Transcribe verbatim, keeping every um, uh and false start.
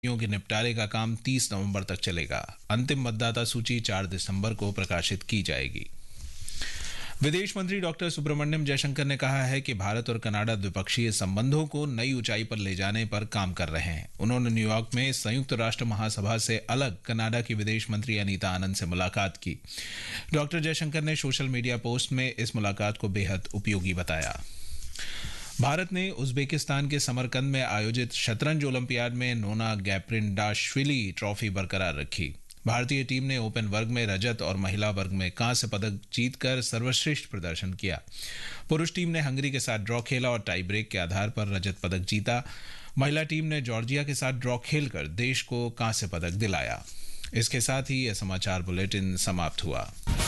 के निपटारे का काम तीस नवंबर तक चलेगा। अंतिम मतदाता सूची चार दिसंबर को प्रकाशित की जाएगी। विदेश मंत्री डॉक्टर सुब्रमण्यम जयशंकर ने कहा है कि भारत और कनाडा द्विपक्षीय संबंधों को नई ऊंचाई पर ले जाने पर काम कर रहे हैं। उन्होंने न्यूयॉर्क में संयुक्त राष्ट्र महासभा से अलग कनाडा की विदेश मंत्री अनीता आनंद से मुलाकात की। डॉक्टर जयशंकर ने सोशल मीडिया पोस्ट में इस मुलाकात को बेहद उपयोगी बताया। भारत ने उज्बेकिस्तान के समरकंद में आयोजित शतरंज ओलंपियाड में नोना गैप्रिंडाशविली ट्रॉफी बरकरार रखी। भारतीय टीम ने ओपन वर्ग में रजत और महिला वर्ग में कांस्य पदक जीतकर सर्वश्रेष्ठ प्रदर्शन किया। पुरुष टीम ने हंगरी के साथ ड्रॉ खेला और टाई ब्रेक के आधार पर रजत पदक जीता। महिला टीम ने जॉर्जिया के साथ ड्रॉ खेलकर देश को कांस्य पदक दिलाया। इसके साथ ही यह समाचार बुलेटिन समाप्त हुआ।